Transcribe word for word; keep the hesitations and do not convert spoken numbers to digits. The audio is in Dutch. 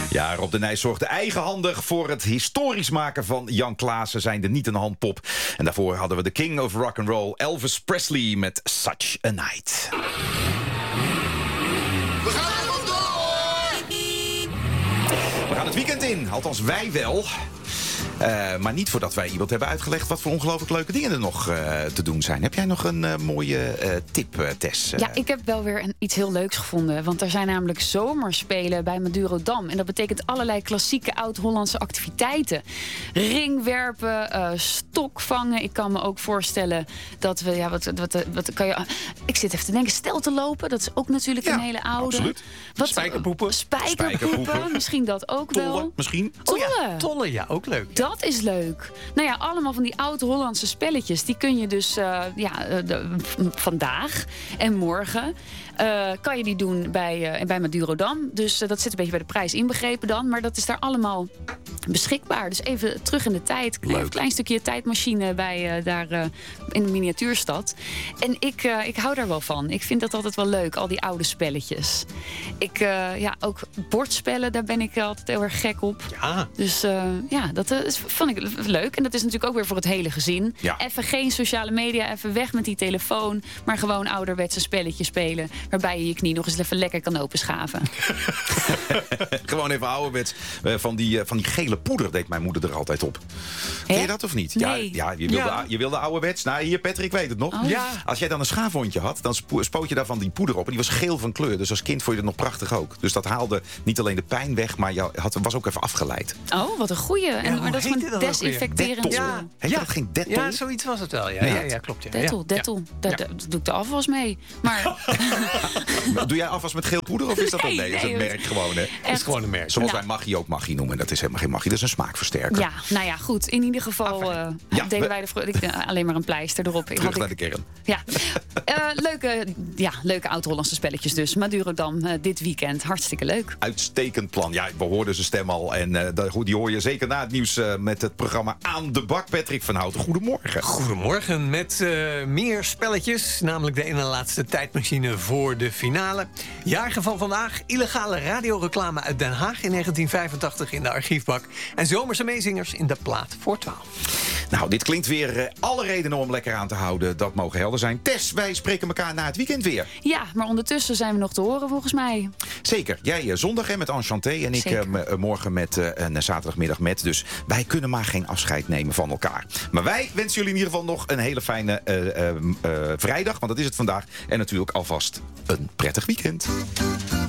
Ja, Rob de Nijs zorgde eigenhandig voor het historisch maken van Jan Klaassen, zijn de niet een handpop. En daarvoor hadden we de King of Rock'n'Roll, Elvis Presley, met Such a Night. We gaan er vandoor! We gaan het weekend in, althans wij wel. Uh, maar niet voordat wij iemand hebben uitgelegd wat voor ongelooflijk leuke dingen er nog uh, te doen zijn. Heb jij nog een uh, mooie uh, tip, uh, Tess? Ja, ik heb wel weer een, iets heel leuks gevonden. Want er zijn namelijk zomerspelen bij Madurodam. En dat betekent allerlei klassieke oud-Hollandse activiteiten. Ringwerpen, uh, stokvangen. Ik kan me ook voorstellen dat we... Ja, wat, wat, wat kan je, uh, ik zit even te denken, stel te lopen. Dat is ook natuurlijk ja, een hele oude. Absoluut. Wat, spijkerpoepen. Spijkerpoepen, Spijkerpoepen. Misschien dat ook Tollen, wel. misschien. Tollen. Oh ja, tollen, ja, ook leuk. Dat is leuk. Nou ja, allemaal van die oud-Hollandse spelletjes. Die kun je dus uh, ja, uh, de, vandaag en morgen... Uh, kan je die doen bij, uh, bij Madurodam. Dus uh, dat zit een beetje bij de prijs inbegrepen dan. Maar dat is daar allemaal beschikbaar. Dus even terug in de tijd. Een klein stukje tijdmachine bij, uh, daar uh, in de miniatuurstad. En ik, uh, ik hou daar wel van. Ik vind dat altijd wel leuk, al die oude spelletjes. Ik, uh, ja, ook bordspellen, daar ben ik altijd heel erg gek op. Ja. Dus uh, ja, dat uh, vond ik leuk. En dat is natuurlijk ook weer voor het hele gezin. Ja. Even geen sociale media, even weg met die telefoon. Maar gewoon ouderwetse spelletjes spelen. Waarbij je je knie nog eens even lekker kan openschaven. Gewoon even ouderwets. Uh, van, die, uh, van die gele poeder deed mijn moeder er altijd op. Hè? Ken je dat of niet? Nee. Ja, ja, je, wilde, Ja. je wilde ouderwets. Nou, hier Patrick, ik weet het nog. Oh. Ja. Als jij dan een schaafwondje had, dan spo- spoot je daarvan die poeder op. En die was geel van kleur. Dus als kind vond je dat nog prachtig ook. Dus dat haalde niet alleen de pijn weg, maar je had, was ook even afgeleid. Oh, wat een goeie. En, hoe maar dat is heette gewoon dat ook weer? desinfecterend. Dettol. Ja. Heet dat geen Dettol? Ja, zoiets was het wel. Ja, Ja. ja, ja, klopt. Ja. Dettel, ja. Dettel. Daar, daar doe ik de afwas mee. Maar Doe jij afwas met geel poeder of is dat Nee, dan nee? Is nee, het merk gewoon, hè? Het is gewoon een merk. Zoals Nou. wij Maggi ook Maggi noemen. Dat is helemaal geen Maggi, dat is een smaakversterker. ja, nou ja, goed. In ieder geval uh, Ja, deden we- wij de vro- ik, uh, alleen maar een pleister erop. Terug Had naar ik- de kern. Ja, uh, leuke, ja, leuke oud-Hollandse spelletjes dus. Madurodam uh, dit weekend. Hartstikke leuk. Uitstekend plan. Ja, we hoorden zijn stem al. En uh, dat- die hoor je zeker na het nieuws uh, met het programma Aan de Bak. Patrick van Houten, goedemorgen. Goedemorgen met uh, meer spelletjes. Namelijk de ene laatste tijdmachine voor de finale. Jaarge van vandaag. Illegale radioreclame uit Den Haag in negentien vijfentachtig in de archiefbak. En zomerse meezingers in de plaat voor twaalf. Nou, dit klinkt weer uh, alle redenen om lekker aan te houden. Dat mogen helder zijn. Tess, wij spreken elkaar na het weekend weer. Ja, maar ondertussen zijn we nog te horen volgens mij. Zeker. Jij uh, zondag hè, met Enchanté en ik Zeker. uh, m- uh, morgen met uh, een zaterdagmiddag met. Dus wij kunnen maar geen afscheid nemen van elkaar. Maar wij wensen jullie in ieder geval nog een hele fijne uh, uh, uh, vrijdag. Want dat is het vandaag. En natuurlijk alvast een prettig weekend.